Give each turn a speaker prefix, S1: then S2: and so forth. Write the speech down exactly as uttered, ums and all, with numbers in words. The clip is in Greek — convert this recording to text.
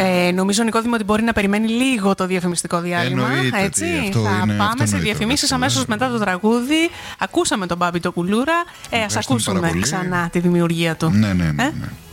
S1: Ε, νομίζω, Νικόδημο, ότι μπορεί να περιμένει λίγο το διαφημιστικό διάλειμμα.
S2: Εννοείται,
S1: έτσι.
S2: αυτό
S1: θα
S2: είναι,
S1: πάμε
S2: αυτό
S1: σε διαφημίσεις αμέσως μετά το τραγούδι. Ακούσαμε τον Μπάμπη το Κουλούρα. Ε, ας ακούσουμε ξανά τη δημιουργία του.
S2: Ναι, ναι, ναι.
S1: Ε?
S2: ναι.